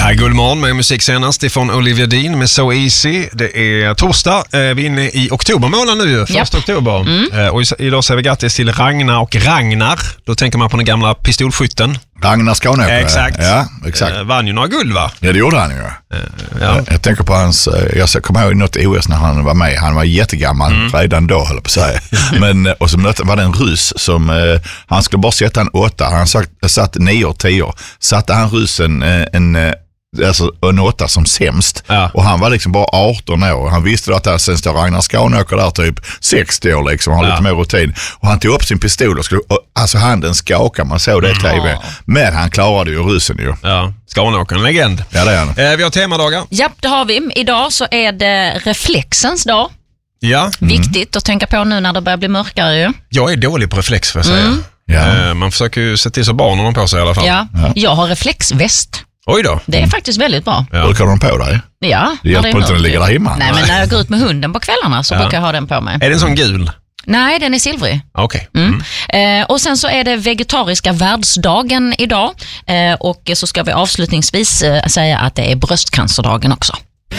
här är Guldmorgon med musik senast ifrån Olivia Dean med So Easy. Det är torsdag, vi är inne i oktobermånaden nu, 1 oktober. Och idag säger vi grattis till Ragnar och Ragnar. Då tänker man på den gamla pistolskytten. Ragnar Skåne. Exakt. Ja, exakt. Vann ju några guld, va? Ja, det gjorde han ju. Jag tänker på hans, jag kommer ihåg något OS när han var med. Han var jättegammal redan då, höll på att säga. Men, och så var det en ryss som, han skulle bara sätta en 8. Han satt 9 och 10. Satte han ryssen en 8 som sämst. Ja. Och han var liksom bara 18 år. Han visste att sen står Ragnar Skånåker där typ 60 år liksom. Har lite mer rutin. Och han tog upp sin pistol och skulle, alltså handen skakade, man såg det i tv. Men han klarade ju ryssen ju. Ja, Skånåker, en legend. Ja, det är han. Vi har temadagar. Ja, det har vi. Idag så är det reflexens dag. Ja. Viktigt att tänka på nu när det börjar bli mörkare ju. Jag är dålig på reflex, för att säga. Ja. Man försöker ju se till så barnen har på sig i alla fall. Ja. Jag har reflexväst. Oj då. Det är faktiskt väldigt bra. Ja. Brukar de på dig? Ja. Det hjälper inte att den ligger där hemma. Nej, men när jag går ut med hunden på kvällarna så brukar jag ha den på mig. Är den sån gul? Nej, den är silvrig. Okej. Och sen så är det vegetariska världsdagen idag. Och så ska vi avslutningsvis säga att det är bröstcancerdagen också.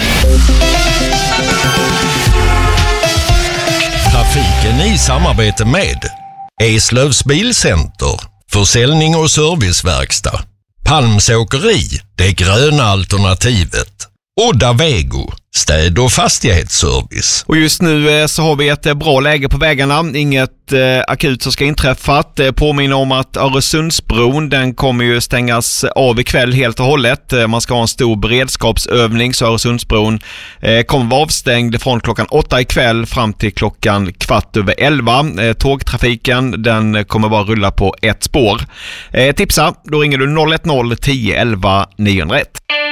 Trafiken i samarbete med Eslövs Bilcenter, försäljning och serviceverkstad. Palms åkeri, det gröna alternativet. Odda Vego, städ- och fastighetsservice. Och just nu så har vi ett bra läge på vägarna. Inget akut som ska inträffa. Påminner om att Öresundsbron, den kommer ju stängas av ikväll helt och hållet. Man ska ha en stor beredskapsövning, så Öresundsbron kommer vara avstängd från klockan 8 ikväll fram till klockan 11:15. Tågtrafiken, den kommer bara rulla på ett spår. Tipsa, då ringer du 010 11 901.